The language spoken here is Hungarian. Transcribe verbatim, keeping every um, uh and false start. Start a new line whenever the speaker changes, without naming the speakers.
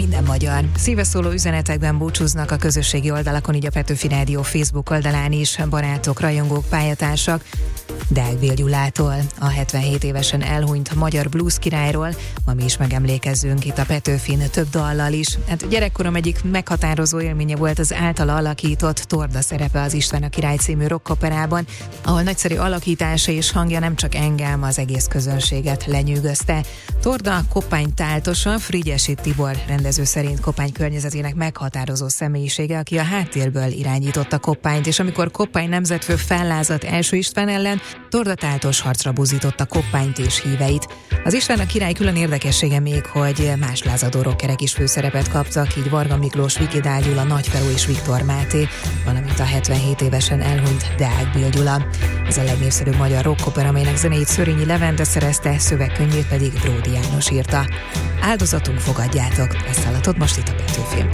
minden magyar. Szíveszóló üzenetekben búcsúznak a közösségi oldalakon, így a Petőfi Rádió Facebook oldalán is barátok, rajongók, pályatársak. Deák Bél Gyulától, a hetvenhét évesen elhunyt magyar blues királyról, ma mi is megemlékezzünk itt a Petőfin több dallal is. Hát gyerekkorom egyik meghatározó élménye volt az általa alakított Torda szerepe az István a király című rockoperában, ahol nagyszerű alakítása és hangja nem csak engem, az egész közönséget lenyűgözte. Torda Koppány táltosa, Frigyesi Tibor rendező szerint Koppány környezetének meghatározó személyisége, aki a háttérből irányította Koppányt, és amikor Koppány nemzetfő fellázadt első István ellen, Torda táltos harcra buzdította Koppányt és híveit. Az István a király külön érdekessége még, hogy más lázadó rockerek is főszerepet kaptak, így Varga Miklós, Viki Dál Gyula, Nagy Feró és Viktor Máté, valamint a hetvenhét évesen elhunyt Deák Bél Gyula. Ez a legnépszerűbb magyar rockopera, amelynek zenéjét Szörényi Levente szerezte, szövegkönyvét pedig Bródi János írta. Áldozatunk, fogadjátok, ezt hallatod most itt a Petőfin.